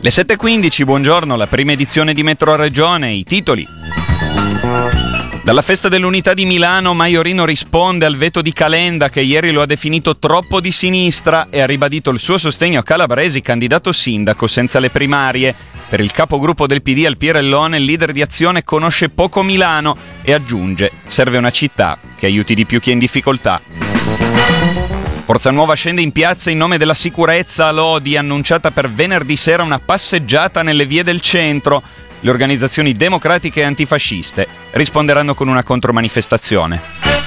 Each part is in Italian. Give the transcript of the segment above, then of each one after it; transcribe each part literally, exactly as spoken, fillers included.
Le sette e quindici, buongiorno, la prima edizione di Metro Regione, i titoli. Dalla festa dell'unità di Milano, Maiorino risponde al veto di Calenda che ieri lo ha definito troppo di sinistra e ha ribadito il suo sostegno a Calabresi, candidato sindaco senza le primarie. Per il capogruppo del P D al Pirellone, il leader di Azione conosce poco Milano e aggiunge: serve una città che aiuti di più chi è in difficoltà. Forza Nuova scende in piazza in nome della sicurezza a Lodi, annunciata per venerdì sera una passeggiata nelle vie del centro. Le organizzazioni democratiche e antifasciste risponderanno con una contromanifestazione.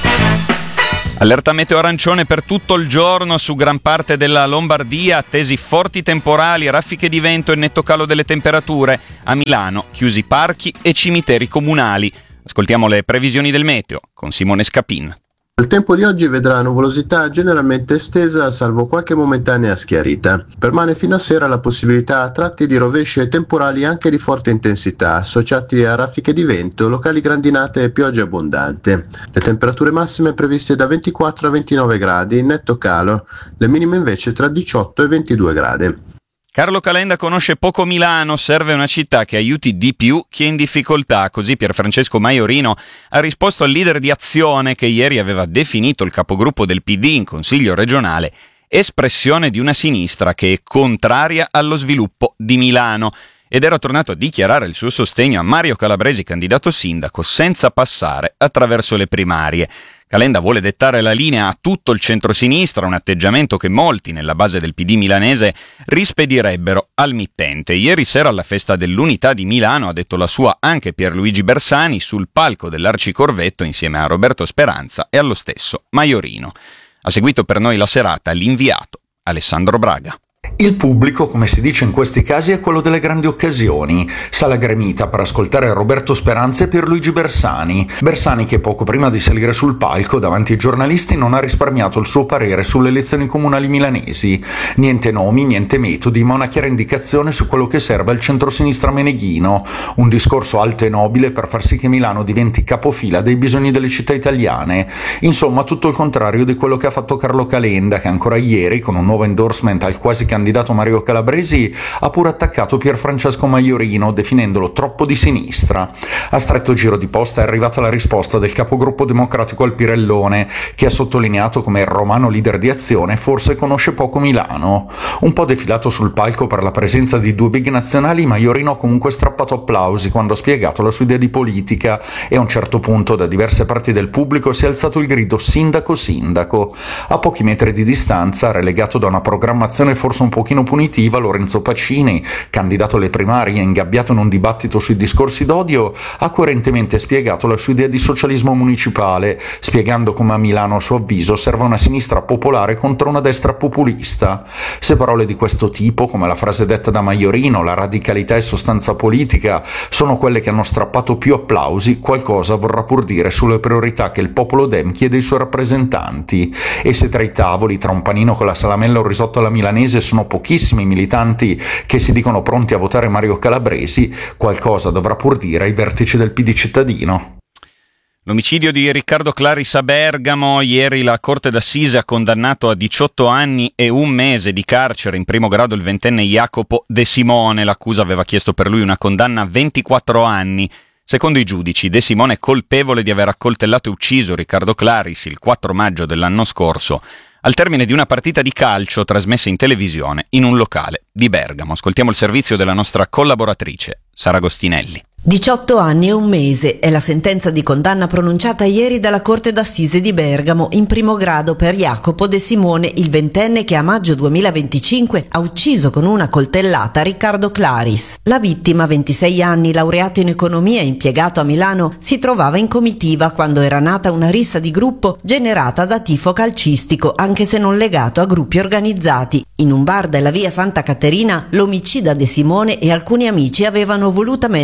Allerta meteo arancione per tutto il giorno su gran parte della Lombardia, attesi forti temporali, raffiche di vento e netto calo delle temperature. A Milano chiusi parchi e cimiteri comunali. Ascoltiamo le previsioni del meteo con Simone Scapin. Il tempo di oggi vedrà nuvolosità generalmente estesa, salvo qualche momentanea schiarita. Permane fino a sera la possibilità a tratti di rovesci e temporali anche di forte intensità, associati a raffiche di vento, locali grandinate e piogge abbondante. Le temperature massime previste da ventiquattro a ventinove gradi, in netto calo, le minime invece tra diciotto e ventidue gradi. Carlo Calenda conosce poco Milano, serve una città che aiuti di più chi è in difficoltà, così Pierfrancesco Maiorino ha risposto al leader di Azione che ieri aveva definito il capogruppo del P D in Consiglio regionale espressione di una sinistra che è contraria allo sviluppo di Milano ed era tornato a dichiarare il suo sostegno a Mario Calabresi, candidato sindaco, senza passare attraverso le primarie. Calenda vuole dettare la linea a tutto il centrosinistra, un atteggiamento che molti nella base del P D milanese rispedirebbero al mittente. Ieri sera alla festa dell'unità di Milano ha detto la sua anche Pierluigi Bersani sul palco dell'Arcicorvetto insieme a Roberto Speranza e allo stesso Maiorino. Ha seguito per noi la serata l'inviato Alessandro Braga. Il pubblico, come si dice in questi casi, è quello delle grandi occasioni. Sala gremita per ascoltare Roberto Speranza e Pierluigi Bersani. Bersani che poco prima di salire sul palco davanti ai giornalisti non ha risparmiato il suo parere sulle elezioni comunali milanesi. Niente nomi, niente metodi, ma una chiara indicazione su quello che serve al centrosinistra meneghino. Un discorso alto e nobile per far sì che Milano diventi capofila dei bisogni delle città italiane. Insomma, tutto il contrario di quello che ha fatto Carlo Calenda, che ancora ieri, con un nuovo endorsement al quasi candidato Mario Calabresi, ha pure attaccato Pierfrancesco Maiorino definendolo troppo di sinistra. A stretto giro di posta è arrivata la risposta del capogruppo democratico al Pirellone, che ha sottolineato come il romano leader di Azione forse conosce poco Milano. Un po' defilato sul palco per la presenza di due big nazionali, Maiorino ha comunque strappato applausi quando ha spiegato la sua idea di politica e a un certo punto da diverse parti del pubblico si è alzato il grido sindaco sindaco. A pochi metri di distanza, relegato da una programmazione forse un pochino punitiva, Lorenzo Pacini, candidato alle primarie e ingabbiato in un dibattito sui discorsi d'odio, ha coerentemente spiegato la sua idea di socialismo municipale, spiegando come a Milano, a suo avviso, serve una sinistra popolare contro una destra populista. Se parole di questo tipo, come la frase detta da Maiorino, la radicalità e sostanza politica, sono quelle che hanno strappato più applausi, qualcosa vorrà pur dire sulle priorità che il popolo Dem chiede ai suoi rappresentanti. E se tra i tavoli, tra un panino con la salamella e un risotto alla milanese, sono pochissimi militanti che si dicono pronti a votare Mario Calabresi, qualcosa dovrà pur dire ai vertici del P D cittadino. L'omicidio di Riccardo Claris a Bergamo. Ieri la Corte d'Assise ha condannato a diciotto anni e un mese di carcere in primo grado il ventenne Jacopo De Simone. L'accusa aveva chiesto per lui una condanna a ventiquattro anni. Secondo i giudici, De Simone è colpevole di aver accoltellato e ucciso Riccardo Claris il quattro maggio dell'anno scorso al termine di una partita di calcio trasmessa in televisione in un locale di Bergamo. Ascoltiamo il servizio della nostra collaboratrice, Sara Agostinelli. diciotto anni e un mese è la sentenza di condanna pronunciata ieri dalla Corte d'Assise di Bergamo in primo grado per Jacopo De Simone, il ventenne che a maggio duemilaventicinque ha ucciso con una coltellata Riccardo Claris. La vittima, ventisei anni, laureato in economia e impiegato a Milano, si trovava in comitiva quando era nata una rissa di gruppo generata da tifo calcistico, anche se non legato a gruppi organizzati. In un bar della via Santa Caterina, l'omicida De Simone e alcuni amici avevano volutamente provocato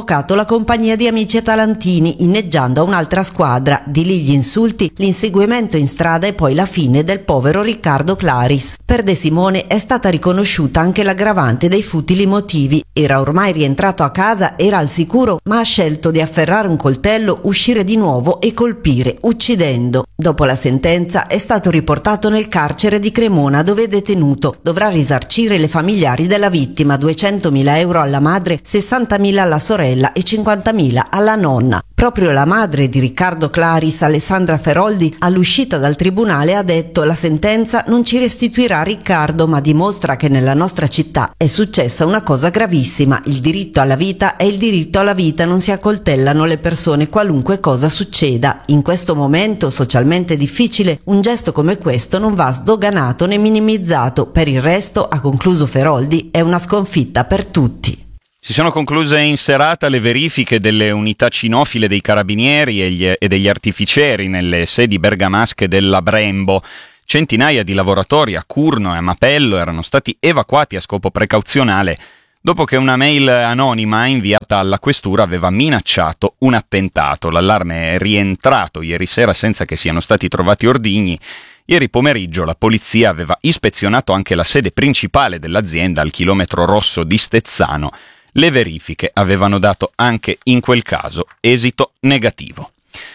soffocato la compagnia di amici atalantini, inneggiando a un'altra squadra. Di lì gli insulti, l'inseguimento in strada e poi la fine del povero Riccardo Claris. Per De Simone è stata riconosciuta anche l'aggravante dei futili motivi. Era ormai rientrato a casa, era al sicuro, ma ha scelto di afferrare un coltello, uscire di nuovo e colpire, uccidendo. Dopo la sentenza è stato riportato nel carcere di Cremona, dove è detenuto. Dovrà risarcire le familiari della vittima, duecentomila euro alla madre, sessantamila alla sorella e cinquantamila alla nonna. Proprio la madre di Riccardo Claris, Alessandra Feroldi, all'uscita dal tribunale ha detto: la sentenza non ci restituirà Riccardo, ma dimostra che nella nostra città è successa una cosa gravissima. Il diritto alla vita è il diritto alla vita, non si accoltellano le persone qualunque cosa succeda. In questo momento socialmente difficile, un gesto come questo non va sdoganato né minimizzato. Per il resto, ha concluso Feroldi, è una sconfitta per tutti. Si sono concluse in serata le verifiche delle unità cinofile dei carabinieri e, gli, e degli artificieri nelle sedi bergamasche della Brembo. Centinaia di lavoratori a Curno e a Mapello erano stati evacuati a scopo precauzionale dopo che una mail anonima inviata alla questura aveva minacciato un attentato. L'allarme è rientrato ieri sera senza che siano stati trovati ordigni. Ieri pomeriggio la polizia aveva ispezionato anche la sede principale dell'azienda al chilometro rosso di Stezzano. Le verifiche avevano dato anche in quel caso esito negativo.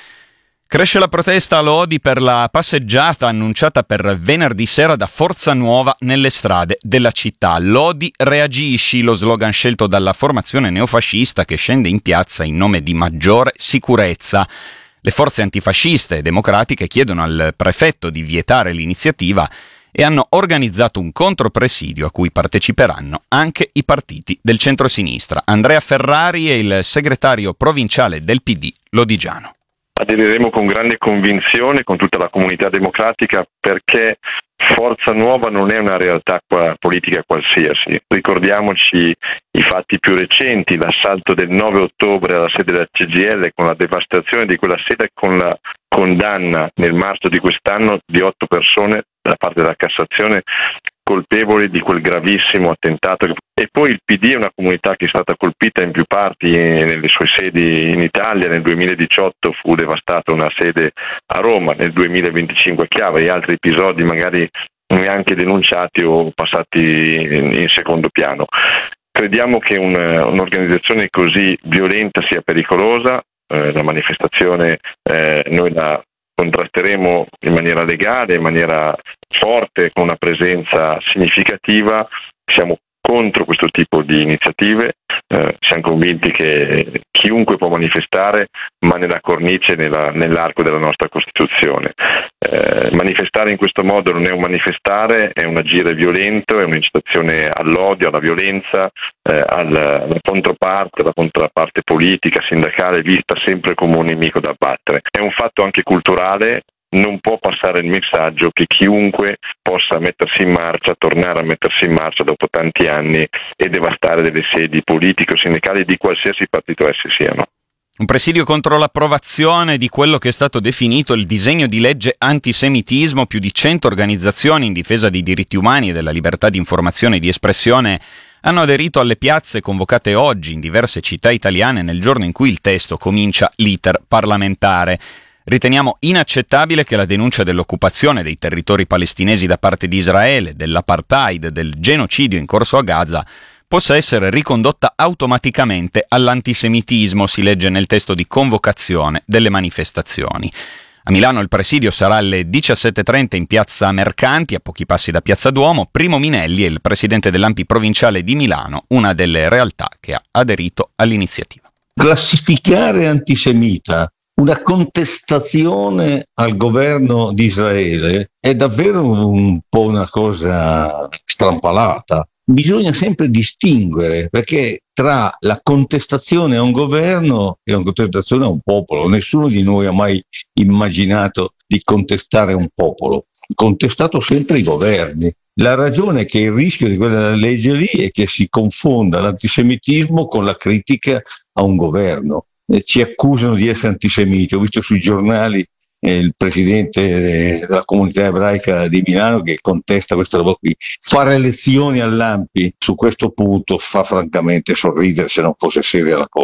Cresce la protesta a Lodi per la passeggiata annunciata per venerdì sera da Forza Nuova nelle strade della città. Lodi reagisci, lo slogan scelto dalla formazione neofascista che scende in piazza in nome di maggiore sicurezza. Le forze antifasciste e democratiche chiedono al prefetto di vietare l'iniziativa e hanno organizzato un contropresidio a cui parteciperanno anche i partiti del centrosinistra. Andrea Ferrari è il segretario provinciale del P D lodigiano. Aderiremo con grande convinzione con tutta la comunità democratica, perché Forza Nuova non è una realtà politica qualsiasi. Ricordiamoci i fatti più recenti, l'assalto del nove ottobre alla sede della C G I L con la devastazione di quella sede, con la condanna nel marzo di quest'anno di otto persone da parte della Cassazione colpevoli di quel gravissimo attentato. E poi il P D è una comunità che è stata colpita in più parti nelle sue sedi in Italia. Nel duemiladiciotto fu devastata una sede a Roma, nel duemilaventicinque a Chiave, e altri episodi magari neanche denunciati o passati in secondo piano. Crediamo che un, un'organizzazione così violenta sia pericolosa. Eh, la manifestazione eh, noi la contrasteremo in maniera legale, in maniera forte, con una presenza significativa. Siamo contro questo tipo di iniziative, eh, siamo convinti che chiunque può manifestare, ma nella cornice, nella, nell'arco della nostra Costituzione. Eh, manifestare in questo modo non è un manifestare, è un agire violento, è un'incitazione all'odio, alla violenza, eh, alla, alla controparte, alla controparte politica, sindacale, vista sempre come un nemico da abbattere. È un fatto anche culturale. Non può passare il messaggio che chiunque possa mettersi in marcia, tornare a mettersi in marcia dopo tanti anni e devastare delle sedi politiche o sindacali di qualsiasi partito essi siano. Un presidio contro l'approvazione di quello che è stato definito il disegno di legge antisemitismo. Più di cento organizzazioni in difesa dei diritti umani e della libertà di informazione e di espressione hanno aderito alle piazze convocate oggi in diverse città italiane nel giorno in cui il testo comincia l'iter parlamentare. Riteniamo inaccettabile che la denuncia dell'occupazione dei territori palestinesi da parte di Israele, dell'apartheid, del genocidio in corso a Gaza possa essere ricondotta automaticamente all'antisemitismo, si legge nel testo di convocazione delle manifestazioni. A Milano il presidio sarà alle diciassette e trenta in piazza Mercanti, a pochi passi da piazza Duomo. Primo Minelli è il presidente dell'A N P I provinciale di Milano, una delle realtà che ha aderito all'iniziativa. Classificare antisemita una contestazione al governo di Israele è davvero un po' una cosa strampalata. Bisogna sempre distinguere, perché tra la contestazione a un governo e la contestazione a un popolo, nessuno di noi ha mai immaginato di contestare un popolo, ha contestato sempre i governi. La ragione è che il rischio di quella legge lì è che si confonda l'antisemitismo con la critica a un governo. Ci accusano di essere antisemiti. Ho visto sui giornali eh, il presidente della comunità ebraica di Milano che contesta questa roba qui. Fare lezioni all'A N P I su questo punto fa francamente sorridere, se non fosse seria la cosa.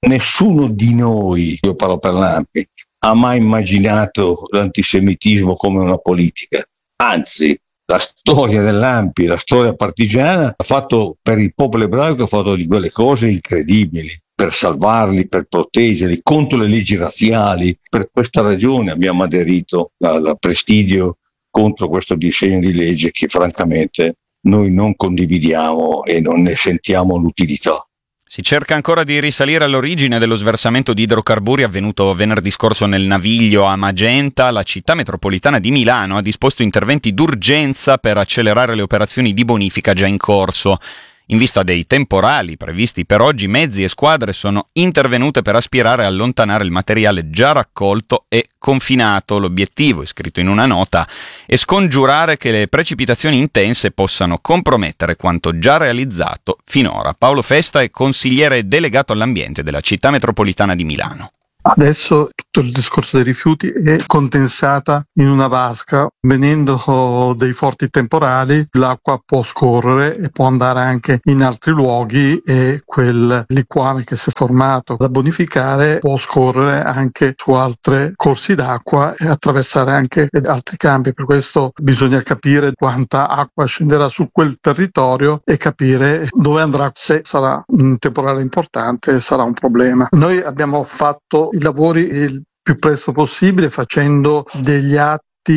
nessuno di noi, io parlo per l'Ampi, ha mai immaginato l'antisemitismo come una politica. Anzi, la storia dell'Ampi, la storia partigiana, ha fatto per il popolo ebraico, ha fatto di quelle cose incredibili per salvarli, per proteggerli, contro le leggi razziali. Per questa ragione abbiamo aderito al presidio contro questo disegno di legge che francamente noi non condividiamo e non ne sentiamo l'utilità. Si cerca ancora di risalire all'origine dello sversamento di idrocarburi avvenuto venerdì scorso nel Naviglio a Magenta. La città metropolitana di Milano ha disposto interventi d'urgenza per accelerare le operazioni di bonifica già in corso. In vista dei temporali previsti per oggi, mezzi e squadre sono intervenute per aspirare a allontanare il materiale già raccolto e confinato. L'obiettivo, è scritto in una nota, è scongiurare che le precipitazioni intense possano compromettere quanto già realizzato finora. Paolo Festa è consigliere delegato all'ambiente della città metropolitana di Milano. Adesso tutto il discorso dei rifiuti è condensata in una vasca. Venendo dei forti temporali, l'acqua può scorrere e può andare anche in altri luoghi e quel liquame che si è formato da bonificare può scorrere anche su altri corsi d'acqua e attraversare anche altri campi. Per questo bisogna capire quanta acqua scenderà su quel territorio e capire dove andrà. Se sarà un temporale importante sarà un problema. Noi abbiamo fatto i lavori il più presto possibile facendo degli atti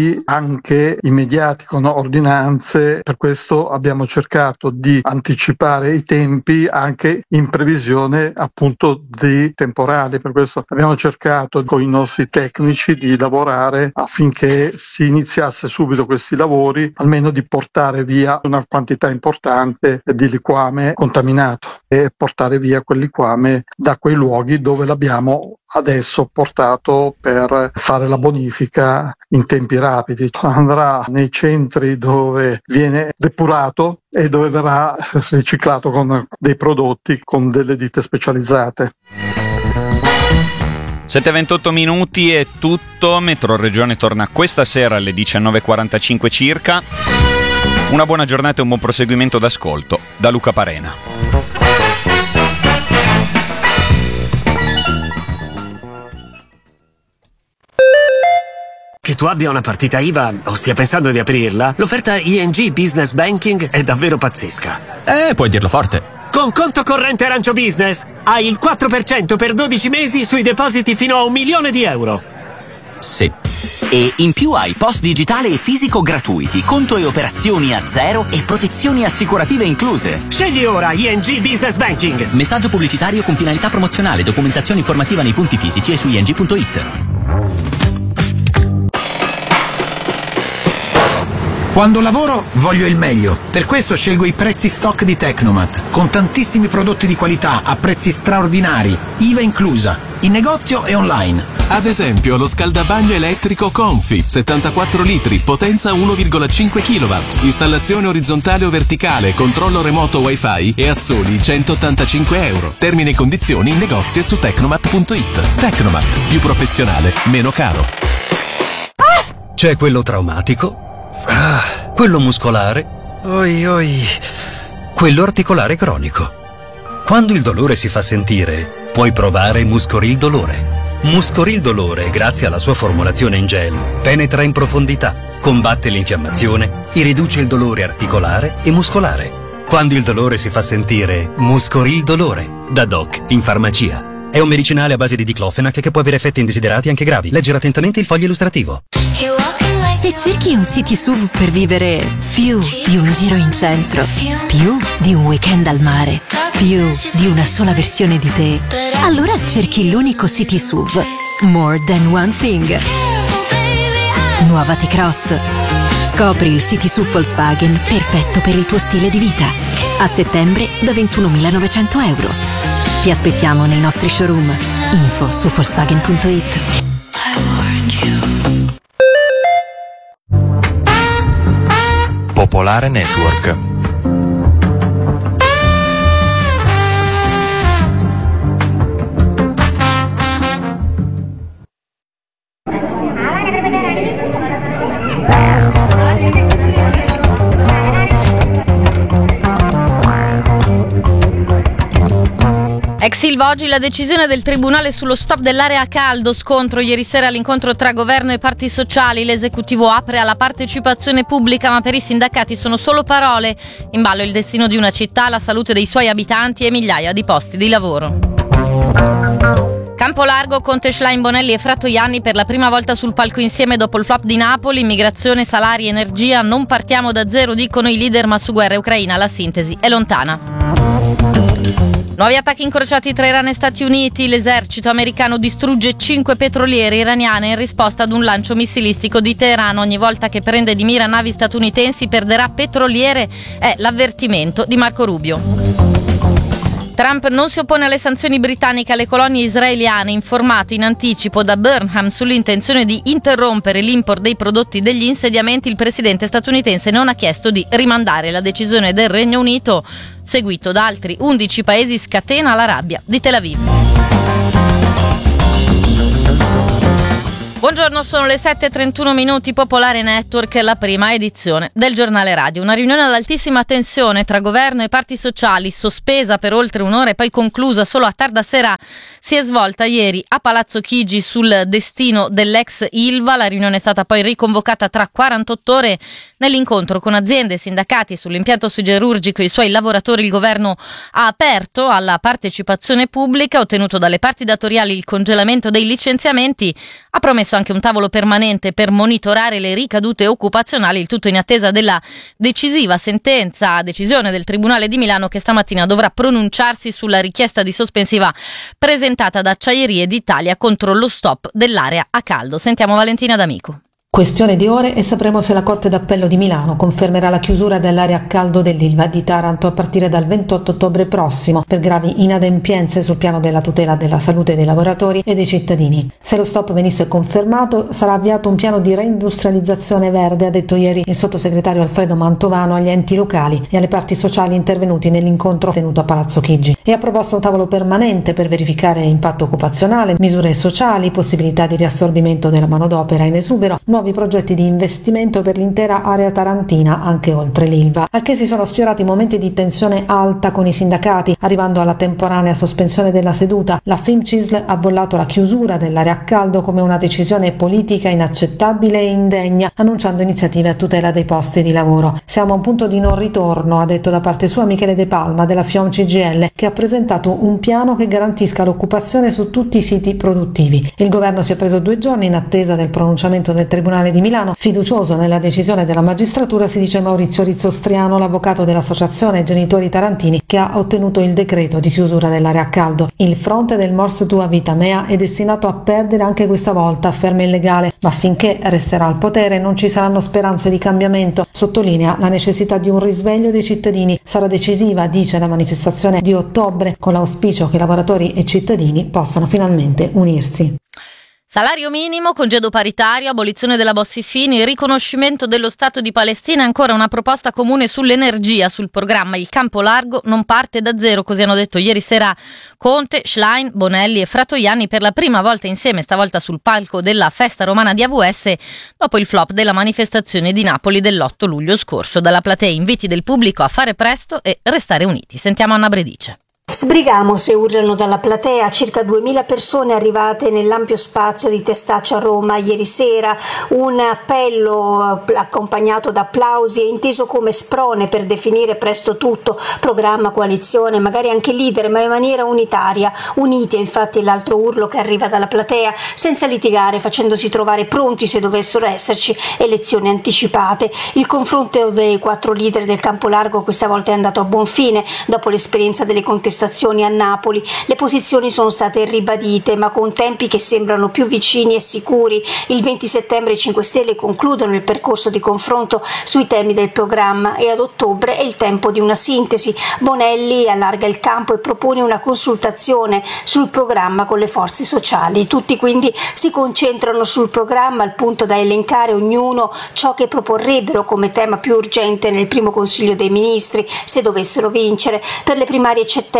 anche immediati con ordinanze. Per questo abbiamo cercato di anticipare i tempi anche in previsione appunto dei temporali. Per questo abbiamo cercato con i nostri tecnici di lavorare affinché si iniziasse subito questi lavori, almeno di portare via una quantità importante di liquame contaminato e portare via quel liquame da quei luoghi dove l'abbiamo adesso portato per fare la bonifica in tempi rapidi. Andrà nei centri dove viene depurato e dove verrà riciclato con dei prodotti con delle ditte specializzate. sette e ventotto minuti è tutto. Metro Regione torna questa sera alle diciannove e quarantacinque circa. Una buona giornata e un buon proseguimento d'ascolto da Luca Parena. Che tu abbia una partita I V A o stia pensando di aprirla, l'offerta I N G Business Banking è davvero pazzesca. Eh, puoi dirlo forte. Con conto corrente Arancio Business hai il quattro per cento per dodici mesi sui depositi fino a un milione di euro. Sì. E in più hai post digitale e fisico gratuiti, conto e operazioni a zero e protezioni assicurative incluse. Scegli ora I N G Business Banking. Messaggio pubblicitario con finalità promozionale, documentazione informativa nei punti fisici e su i n g punto i t. Quando lavoro voglio il meglio, per questo scelgo i prezzi stock di Tecnomat, con tantissimi prodotti di qualità a prezzi straordinari, I V A inclusa, in negozio e online. Ad esempio lo scaldabagno elettrico Confi, settantaquattro litri, potenza uno virgola cinque chilowatt, installazione orizzontale o verticale, controllo remoto wifi e a soli centottantacinque euro. Termini e condizioni in negozio e su tecnomat punto i t. Tecnomat, più professionale, meno caro. C'è quello traumatico. Ah, quello muscolare, oi oi, quello articolare cronico. Quando il dolore si fa sentire, puoi provare Muscoril Dolore. Muscoril Dolore, grazie alla sua formulazione in gel, penetra in profondità, combatte l'infiammazione e riduce il dolore articolare e muscolare. Quando il dolore si fa sentire, Muscoril Dolore, da Doc in farmacia. È un medicinale a base di diclofenac che può avere effetti indesiderati anche gravi. Leggere attentamente il foglio illustrativo. Se cerchi un city S U V per vivere più di un giro in centro, più di un weekend al mare, più di una sola versione di te, allora cerchi l'unico city S U V More Than One Thing. Nuova T-Cross. Scopri il city S U V Volkswagen perfetto per il tuo stile di vita. A settembre da ventunomilanovecento euro. Ti aspettiamo nei nostri showroom. Info su volkswagen punto i t. Popolare Network. Silva, oggi la decisione del Tribunale sullo stop dell'area a caldo, scontro ieri sera all'incontro tra governo e parti sociali, l'esecutivo apre alla partecipazione pubblica ma per i sindacati sono solo parole, in ballo il destino di una città, la salute dei suoi abitanti e migliaia di posti di lavoro. Campolargo, Conte, Schlein, Bonelli e Fratoianni per la prima volta sul palco insieme dopo il flop di Napoli, immigrazione, salari, energia, non partiamo da zero dicono i leader ma su guerra e Ucraina la sintesi è lontana. Nuovi attacchi incrociati tra Iran e Stati Uniti, l'esercito americano distrugge cinque petroliere iraniane in risposta ad un lancio missilistico di Teheran. Ogni volta che prende di mira navi statunitensi perderà petroliere, è l'avvertimento di Marco Rubio. Trump non si oppone alle sanzioni britanniche alle colonie israeliane, informato in anticipo da Burnham sull'intenzione di interrompere l'import dei prodotti degli insediamenti, il presidente statunitense non ha chiesto di rimandare la decisione del Regno Unito, seguito da altri undici paesi, scatena la rabbia di Tel Aviv. Buongiorno, sono le sette e trentuno minuti, Popolare Network, la prima edizione del giornale radio. Una riunione ad altissima tensione tra governo e parti sociali, sospesa per oltre un'ora e poi conclusa solo a tarda sera, si è svolta ieri a Palazzo Chigi sul destino dell'ex Ilva. La riunione è stata poi riconvocata tra quarantotto ore. Nell'incontro con aziende e sindacati sull'impianto siderurgico e i suoi lavoratori, il governo ha aperto alla partecipazione pubblica, ottenuto dalle parti datoriali il congelamento dei licenziamenti, ha promesso anche un tavolo permanente per monitorare le ricadute occupazionali, il tutto in attesa della decisiva sentenza, decisione del Tribunale di Milano che stamattina dovrà pronunciarsi sulla richiesta di sospensiva presentata da Acciaierie d'Italia contro lo stop dell'area a caldo. Sentiamo Valentina D'Amico. Questione di ore e sapremo se la Corte d'Appello di Milano confermerà la chiusura dell'area a caldo dell'Ilva di Taranto a partire dal ventotto ottobre prossimo per gravi inadempienze sul piano della tutela della salute dei lavoratori e dei cittadini. Se lo stop venisse confermato, sarà avviato un piano di reindustrializzazione verde, ha detto ieri il sottosegretario Alfredo Mantovano agli enti locali e alle parti sociali intervenuti nell'incontro tenuto a Palazzo Chigi, e ha proposto un tavolo permanente per verificare impatto occupazionale, misure sociali, possibilità di riassorbimento della manodopera in esubero, nuovi progetti di investimento per l'intera area tarantina anche oltre l'Ilva, al che si sono sfiorati momenti di tensione alta con i sindacati, arrivando alla temporanea sospensione della seduta. La Fimcisl ha bollato la chiusura dell'area a caldo come una decisione politica inaccettabile e indegna, annunciando iniziative a tutela dei posti di lavoro. Siamo a un punto di non ritorno, ha detto da parte sua Michele De Palma della FIOM C G I L, che ha presentato un piano che garantisca l'occupazione su tutti i siti produttivi. Il governo si è preso due giorni in attesa del pronunciamento del Tribunale di Milano. Fiducioso nella decisione della magistratura, si dice Maurizio Rizzostriano, l'avvocato dell'associazione Genitori Tarantini, che ha ottenuto il decreto di chiusura dell'area a caldo. Il fronte del Mors Tua Vita Mea è destinato a perdere anche questa volta, afferma il legale, ma finché resterà al potere non ci saranno speranze di cambiamento. Sottolinea la necessità di un risveglio dei cittadini. Sarà decisiva, dice, la manifestazione di ottobre, con l'auspicio che lavoratori e cittadini possano finalmente unirsi. Salario minimo, congedo paritario, abolizione della Bossi-Fini, riconoscimento dello Stato di Palestina e ancora una proposta comune sull'energia. Sul programma il campo largo non parte da zero, così hanno detto ieri sera Conte, Schlein, Bonelli e Fratoianni per la prima volta insieme, stavolta sul palco della festa romana di A V S, dopo il flop della manifestazione di Napoli dell'otto luglio scorso. Dalla platea inviti del pubblico a fare presto e restare uniti. Sentiamo Anna Bredice. Sbrigamo, se urlano dalla platea circa duemila persone arrivate nell'ampio spazio di Testaccio a Roma ieri sera, un appello accompagnato da applausi e inteso come sprone per definire presto tutto, programma, coalizione, magari anche leader, ma in maniera unitaria. Uniti è infatti l'altro urlo che arriva dalla platea, senza litigare, facendosi trovare pronti se dovessero esserci elezioni anticipate. Il confronto dei quattro leader del campo largo questa volta è andato a buon fine, dopo l'esperienza delle contestazioni a Napoli. Le posizioni sono state ribadite, ma con tempi che sembrano più vicini e sicuri. Il venti settembre i cinque Stelle concludono il percorso di confronto sui temi del programma e ad ottobre è il tempo di una sintesi. Bonelli allarga il campo e propone una consultazione sul programma con le forze sociali. Tutti quindi si concentrano sul programma al punto da elencare ognuno ciò che proporrebbero come tema più urgente nel primo Consiglio dei Ministri se dovessero vincere. Per le primarie c'è tempo,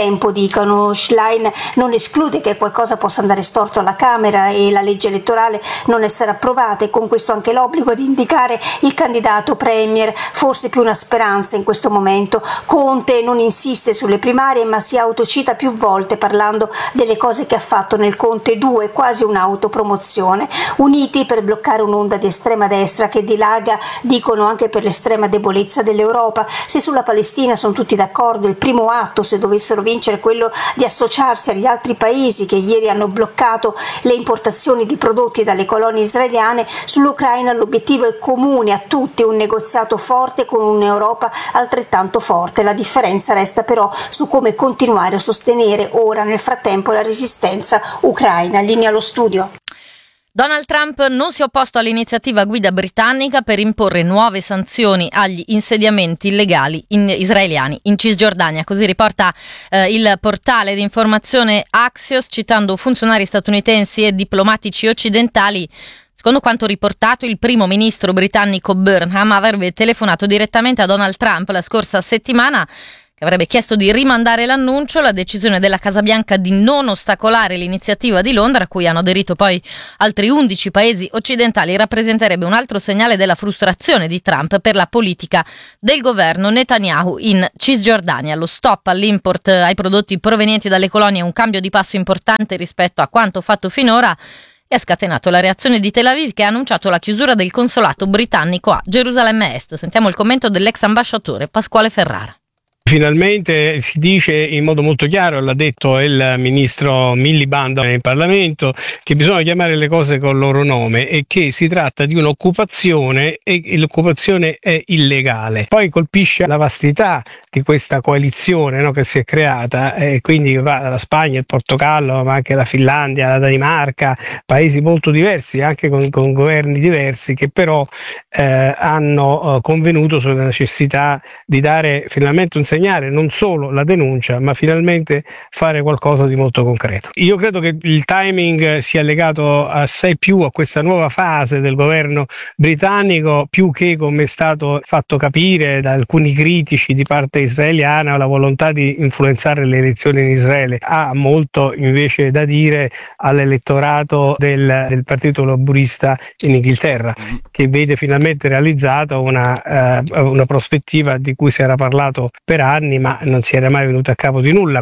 tempo, dicono. Schlein non esclude che qualcosa possa andare storto alla Camera e la legge elettorale non essere approvata, e con questo anche l'obbligo di indicare il candidato premier, forse più una speranza in questo momento. Conte non insiste sulle primarie, ma si autocita più volte parlando delle cose che ha fatto nel Conte due, quasi un'autopromozione. Uniti per bloccare un'onda di estrema destra che dilaga, dicono, anche per l'estrema debolezza dell'Europa. Se sulla Palestina sono tutti d'accordo, il primo atto, se dovessero vincere, quello di associarsi agli altri paesi che ieri hanno bloccato le importazioni di prodotti dalle colonie israeliane. Sull'Ucraina l'obiettivo è comune a tutti, un negoziato forte con un'Europa altrettanto forte. La differenza resta però su come continuare a sostenere ora, nel frattempo, la resistenza ucraina. Linea allo studio. Donald Trump non si è opposto all'iniziativa guida britannica per imporre nuove sanzioni agli insediamenti illegali in israeliani in Cisgiordania. Così riporta eh, il portale di informazione Axios, citando funzionari statunitensi e diplomatici occidentali. Secondo quanto riportato, il primo ministro britannico Burnham avrebbe telefonato direttamente a Donald Trump la scorsa settimana, che avrebbe chiesto di rimandare l'annuncio. La decisione della Casa Bianca di non ostacolare l'iniziativa di Londra, a cui hanno aderito poi altri undici paesi occidentali, rappresenterebbe un altro segnale della frustrazione di Trump per la politica del governo Netanyahu in Cisgiordania. Lo stop all'import ai prodotti provenienti dalle colonie è un cambio di passo importante rispetto a quanto fatto finora e ha scatenato la reazione di Tel Aviv, che ha annunciato la chiusura del consolato britannico a Gerusalemme Est. Sentiamo il commento dell'ex ambasciatore Pasquale Ferrara. Finalmente si dice in modo molto chiaro, l'ha detto il ministro Miliband in Parlamento, che bisogna chiamare le cose col loro nome e che si tratta di un'occupazione e l'occupazione è illegale. Poi colpisce la vastità di questa coalizione, no, che si è creata, e quindi va dalla Spagna, il Portogallo, ma anche la Finlandia, la Danimarca, paesi molto diversi, anche con, con governi diversi, che però eh, hanno eh, convenuto sulla necessità di dare finalmente un segnale, non solo la denuncia, ma finalmente fare qualcosa di molto concreto. Io credo che il timing sia legato assai più a questa nuova fase del governo britannico, più che, come è stato fatto capire da alcuni critici di parte israeliana, la volontà di influenzare le elezioni in Israele. Ha molto invece da dire all'elettorato del, del partito laburista in Inghilterra, che vede finalmente realizzata una, uh, una prospettiva di cui si era parlato per anni, ma non si era mai venuto a capo di nulla.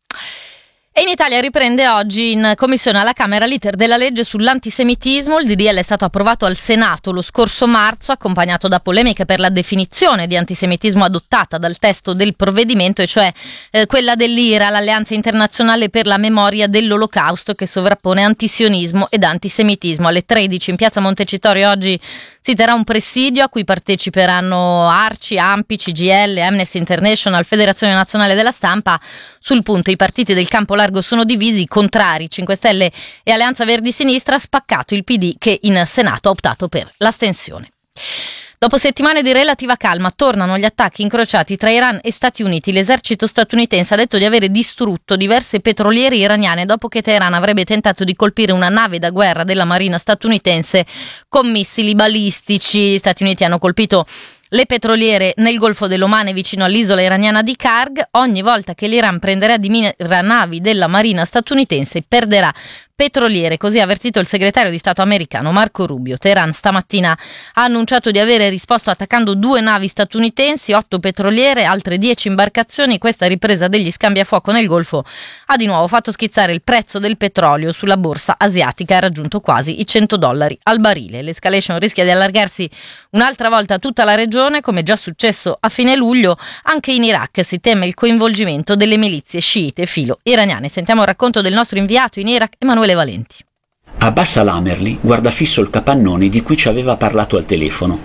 E in Italia riprende oggi in commissione alla Camera l'iter della legge sull'antisemitismo. Il D D L è stato approvato al Senato lo scorso marzo, accompagnato da polemiche per la definizione di antisemitismo adottata dal testo del provvedimento, e cioè eh, quella dell'I R A, l'Alleanza Internazionale per la Memoria dell'Olocausto, che sovrappone antisionismo ed antisemitismo. Alle tredici in piazza Montecitorio oggi si terrà un presidio a cui parteciperanno Arci, Ampi, C G I L, Amnesty International, Federazione Nazionale della Stampa. Sul punto i partiti del campo largo sono divisi, contrari cinque Stelle e Alleanza Verdi Sinistra, spaccato il P D, che in Senato ha optato per l'astensione. Dopo settimane di relativa calma tornano gli attacchi incrociati tra Iran e Stati Uniti. L'esercito statunitense ha detto di avere distrutto diverse petroliere iraniane dopo che Teheran avrebbe tentato di colpire una nave da guerra della marina statunitense con missili balistici. Gli Stati Uniti hanno colpito le petroliere nel Golfo dell'Oman vicino all'isola iraniana di Karg. Ogni volta che l'Iran prenderà di mira navi della marina statunitense perderà petroliere, così ha avvertito il segretario di Stato americano Marco Rubio. Teheran stamattina ha annunciato di avere risposto attaccando due navi statunitensi, otto petroliere, altre dieci imbarcazioni. Questa ripresa degli scambi a fuoco nel Golfo ha di nuovo fatto schizzare il prezzo del petrolio sulla borsa asiatica, ha raggiunto quasi i cento dollari al barile. L'escalation rischia di allargarsi un'altra volta a tutta la regione, come già successo a fine luglio. Anche in Iraq si teme il coinvolgimento delle milizie sciite filo iraniane. Sentiamo il racconto del nostro inviato in Iraq, Emanuele Valenti. Abbas al-Amerli guarda fisso il capannone di cui ci aveva parlato al telefono.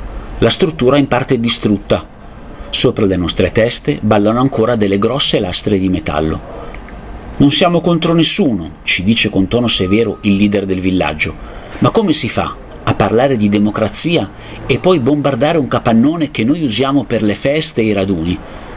La struttura è in parte distrutta. Sopra le nostre teste ballano ancora delle grosse lastre di metallo. Non siamo contro nessuno, ci dice con tono severo il leader del villaggio. Ma come si fa a parlare di democrazia e poi bombardare un capannone che noi usiamo per le feste e i raduni?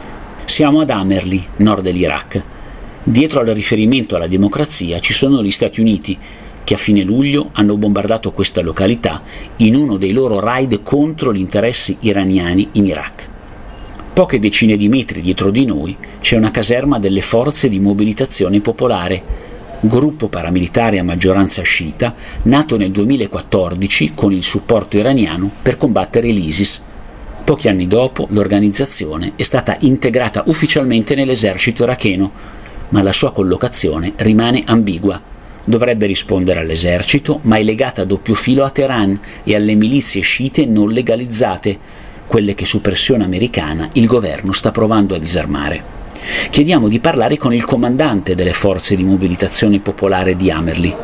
Siamo ad Amerli, nord dell'Iraq. Dietro al riferimento alla democrazia ci sono gli Stati Uniti, che a fine luglio hanno bombardato questa località in uno dei loro raid contro gli interessi iraniani in Iraq. Poche decine di metri dietro di noi c'è una caserma delle Forze di Mobilitazione Popolare, gruppo paramilitare a maggioranza sciita, nato nel duemilaquattordici con il supporto iraniano per combattere l'ISIS. Pochi anni dopo l'organizzazione è stata integrata ufficialmente nell'esercito iracheno, ma la sua collocazione rimane ambigua. Dovrebbe rispondere all'esercito, ma è legata a doppio filo a Teheran e alle milizie sciite non legalizzate, quelle che su pressione americana il governo sta provando a disarmare. Chiediamo di parlare con il comandante delle Forze di Mobilitazione Popolare di Amerli.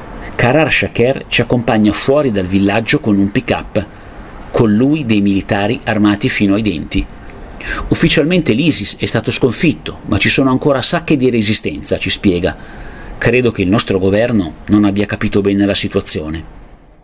Karar Shaker ci accompagna fuori dal villaggio con un pick-up, con lui dei militari armati fino ai denti. Ufficialmente l'ISIS è stato sconfitto, ma ci sono ancora sacche di resistenza, ci spiega. Credo che il nostro governo non abbia capito bene la situazione.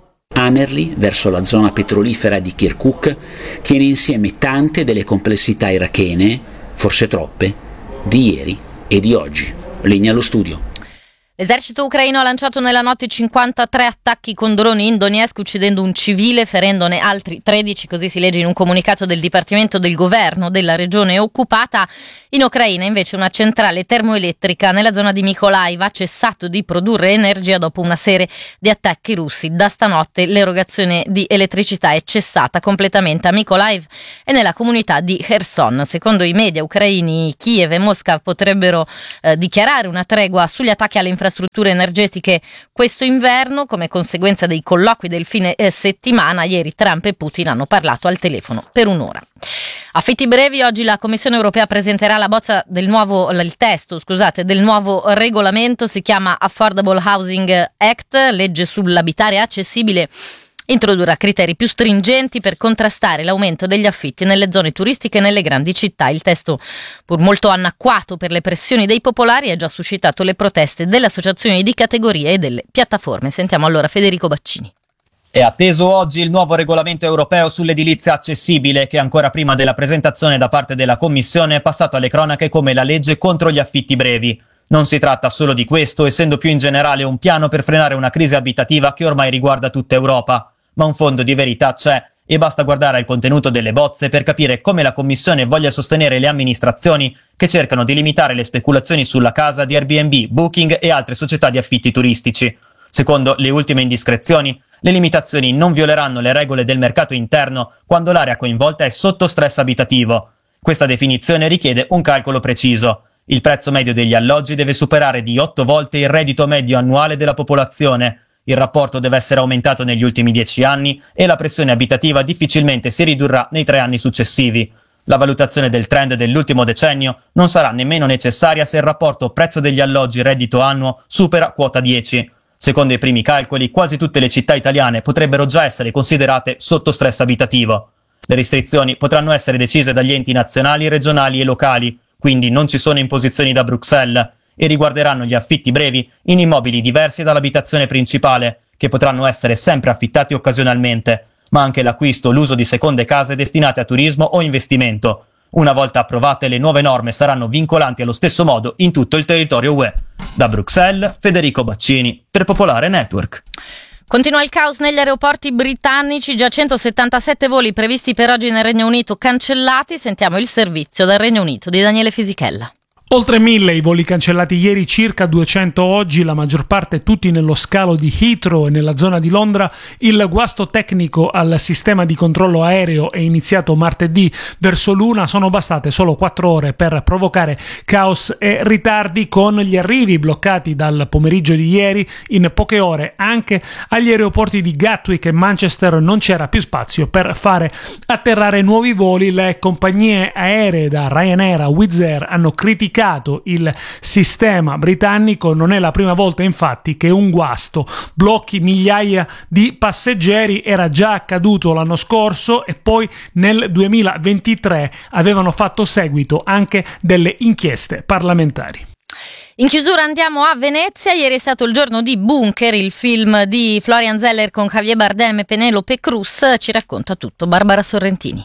Amerli, verso la zona petrolifera di Kirkuk, tiene insieme tante delle complessità irachene, forse troppe, di ieri e di oggi. Linea allo studio. L'esercito ucraino ha lanciato nella notte cinquantatré attacchi con droni in Donetsk, uccidendo un civile, ferendone altri tredici, così si legge in un comunicato del Dipartimento del Governo della regione occupata. In Ucraina invece una centrale termoelettrica nella zona di Mykolaiv ha cessato di produrre energia dopo una serie di attacchi russi. Da stanotte l'erogazione di elettricità è cessata completamente a Mykolaiv e nella comunità di Kherson. Secondo i media ucraini, Kiev e Mosca potrebbero eh, dichiarare una tregua sugli attacchi alle infrastrutture infrastrutture energetiche questo inverno come conseguenza dei colloqui del fine eh, settimana. Ieri Trump e Putin hanno parlato al telefono per un'ora. Affitti brevi, oggi la Commissione europea presenterà la bozza del nuovo, il testo, scusate, del nuovo regolamento, si chiama Affordable Housing Act, legge sull'abitare accessibile. Introdurrà criteri più stringenti per contrastare l'aumento degli affitti nelle zone turistiche e nelle grandi città. Il testo, pur molto annacquato per le pressioni dei popolari, ha già suscitato le proteste delle associazioni di categoria e delle piattaforme. Sentiamo allora Federico Baccini. È atteso oggi il nuovo regolamento europeo sull'edilizia accessibile, che ancora prima della presentazione da parte della Commissione è passato alle cronache come la legge contro gli affitti brevi. Non si tratta solo di questo, essendo più in generale un piano per frenare una crisi abitativa che ormai riguarda tutta Europa. Ma un fondo di verità c'è e basta guardare al contenuto delle bozze per capire come la Commissione voglia sostenere le amministrazioni che cercano di limitare le speculazioni sulla casa di Airbnb, Booking e altre società di affitti turistici. Secondo le ultime indiscrezioni, le limitazioni non violeranno le regole del mercato interno quando l'area coinvolta è sotto stress abitativo. Questa definizione richiede un calcolo preciso. Il prezzo medio degli alloggi deve superare di otto volte il reddito medio annuale della popolazione. Il rapporto deve essere aumentato negli ultimi dieci anni e la pressione abitativa difficilmente si ridurrà nei tre anni successivi. La valutazione del trend dell'ultimo decennio non sarà nemmeno necessaria se il rapporto prezzo degli alloggi reddito annuo supera quota dieci. Secondo i primi calcoli, quasi tutte le città italiane potrebbero già essere considerate sotto stress abitativo. Le restrizioni potranno essere decise dagli enti nazionali, regionali e locali, quindi non ci sono imposizioni da Bruxelles, e riguarderanno gli affitti brevi in immobili diversi dall'abitazione principale, che potranno essere sempre affittati occasionalmente, ma anche l'acquisto o l'uso di seconde case destinate a turismo o investimento. Una volta approvate, le nuove norme saranno vincolanti allo stesso modo in tutto il territorio U E. Da Bruxelles, Federico Baccini, per Popolare Network. Continua il caos negli aeroporti britannici, già centosettantasette voli previsti per oggi nel Regno Unito cancellati. Sentiamo il servizio dal Regno Unito di Daniele Fisichella. Oltre mille i voli cancellati ieri, circa duecento oggi, la maggior parte tutti nello scalo di Heathrow e nella zona di Londra. Il guasto tecnico al sistema di controllo aereo è iniziato martedì verso l'una, sono bastate solo quattro ore per provocare caos e ritardi, con gli arrivi bloccati dal pomeriggio di ieri. In poche ore anche agli aeroporti di Gatwick e Manchester non c'era più spazio per fare atterrare nuovi voli. Le compagnie aeree da Ryanair a Wizz Air hanno criticato il sistema britannico. Non è la prima volta infatti che un guasto blocchi migliaia di passeggeri, era già accaduto l'anno scorso e poi nel duemilaventitré avevano fatto seguito anche delle inchieste parlamentari. In chiusura andiamo a Venezia. Ieri è stato il giorno di Bunker, il film di Florian Zeller con Javier Bardem e Penelope Cruz. Ci racconta tutto Barbara Sorrentini.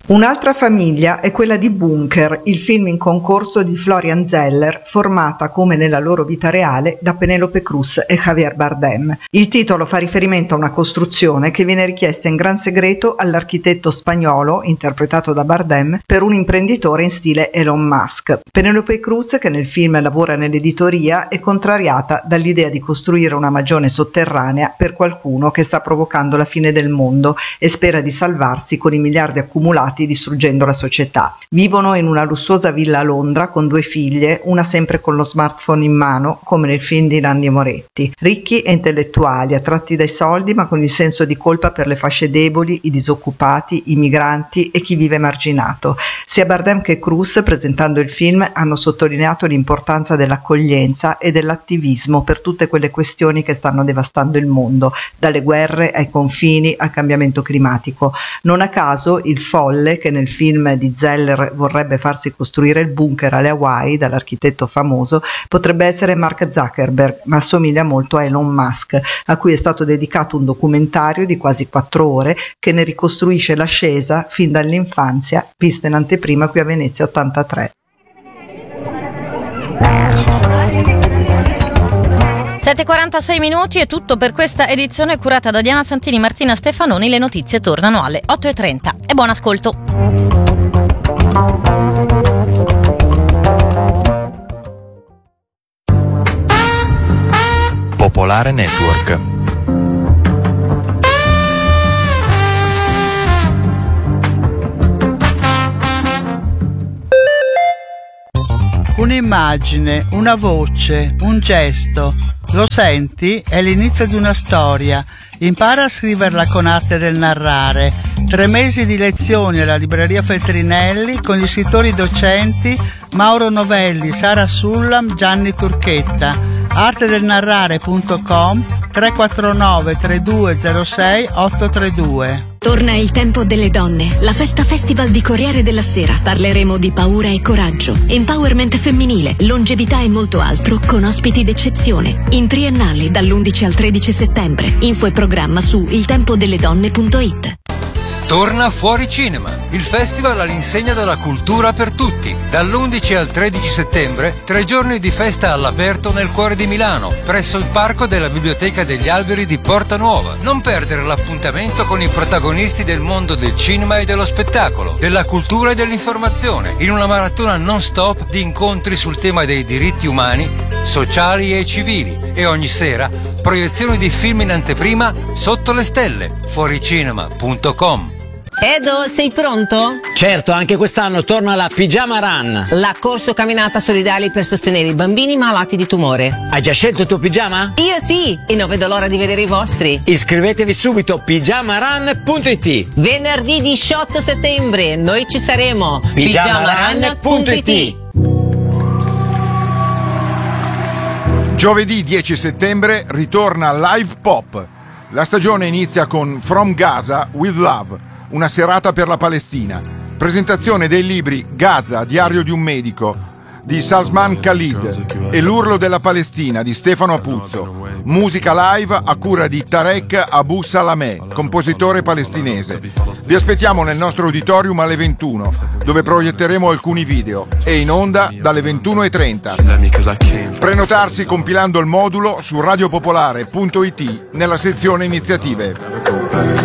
Un'altra famiglia è quella di Bunker, il film in concorso di Florian Zeller, formata come nella loro vita reale da Penélope Cruz e Javier Bardem. Il titolo fa riferimento a una costruzione che viene richiesta in gran segreto all'architetto spagnolo, interpretato da Bardem, per un imprenditore in stile Elon Musk. Penélope Cruz, che nel film lavora nell'editoria, è contrariata dall'idea di costruire una magione sotterranea per qualcuno che sta provocando la fine del mondo e spera di salvarsi con i miliardi accumulati distruggendo la società. Vivono in una lussuosa villa a Londra con due figlie, una sempre con lo smartphone in mano, come nel film di Nanni Moretti. Ricchi e intellettuali, attratti dai soldi ma con il senso di colpa per le fasce deboli, i disoccupati, i migranti e chi vive emarginato. Sia Bardem che Cruz, presentando il film, hanno sottolineato l'importanza dell'accoglienza e dell'attivismo per tutte quelle questioni che stanno devastando il mondo, dalle guerre ai confini al cambiamento climatico. Non a caso il folle che nel film di Zeller vorrebbe farsi costruire il bunker alle Hawaii dall'architetto famoso potrebbe essere Mark Zuckerberg, ma assomiglia molto a Elon Musk, a cui è stato dedicato un documentario di quasi quattro ore che ne ricostruisce l'ascesa fin dall'infanzia, visto in anteprima qui a Venezia ottantatré. sette e quarantasei minuti è tutto per questa edizione curata da Diana Santini, Martina Stefanoni. Le notizie tornano alle otto e trenta e buon ascolto. Popolare Network. Un'immagine, una voce, un gesto. Lo senti? È l'inizio di una storia. Impara a scriverla con arte del narrare. Tre mesi di lezioni alla libreria Feltrinelli con gli scrittori docenti Mauro Novelli, Sara Sullam, Gianni Turchetta. artedelnarrare punto com tre quattro nove tre due zero sei otto tre due. Torna il tempo delle donne, la festa festival di Corriere della Sera. Parleremo di paura e coraggio, empowerment femminile, longevità e molto altro con ospiti d'eccezione. In triennale dall'undici al tredici settembre. Info e programma su il tempo delle donne punto it. Torna Fuori Cinema, il festival all'insegna della cultura per tutti. Dall'undici al tredici settembre, tre giorni di festa all'aperto nel cuore di Milano, presso il parco della Biblioteca degli Alberi di Porta Nuova. Non perdere l'appuntamento con i protagonisti del mondo del cinema e dello spettacolo, della cultura e dell'informazione, in una maratona non stop di incontri sul tema dei diritti umani, sociali e civili. E ogni sera, proiezioni di film in anteprima sotto le stelle. fuoricinema punto com. Edo, sei pronto? Certo, anche quest'anno torna la Pigiama Run. La corso camminata solidali per sostenere i bambini malati di tumore. Hai già scelto il tuo pigiama? Io sì, e non vedo l'ora di vedere i vostri. Iscrivetevi subito, pigiama run punto it. Venerdì diciotto settembre, noi ci saremo. pigiama run punto it. Giovedì dieci settembre ritorna Live Pop. La stagione inizia con From Gaza with Love, una serata per la Palestina. Presentazione dei libri Gaza, diario di un medico di Salman Khalid e L'urlo della Palestina di Stefano Apuzzo. Musica live a cura di Tarek Abu Salameh, compositore palestinese. Vi aspettiamo nel nostro auditorium alle ventuno, dove proietteremo alcuni video, e in onda dalle ventuno e trenta. Prenotarsi compilando il modulo su radiopopolare punto it nella sezione iniziative.